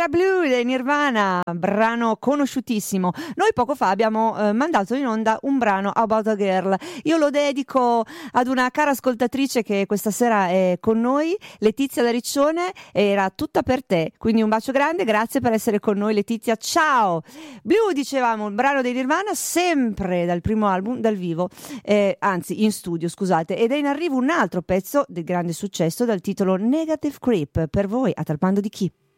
Blue dei Nirvana, brano conosciutissimo. Noi poco fa abbiamo mandato in onda un brano, About a Girl. Io lo dedico ad una cara ascoltatrice che questa sera è con noi, Letizia da Riccione. Era tutta per te, quindi un bacio grande, grazie per essere con noi Letizia, ciao. Blue, dicevamo, un brano dei Nirvana, sempre dal primo album dal vivo, anzi in studio, scusate, ed è in arrivo un altro pezzo del grande successo dal titolo Negative Creep, per voi a tal bando di chi?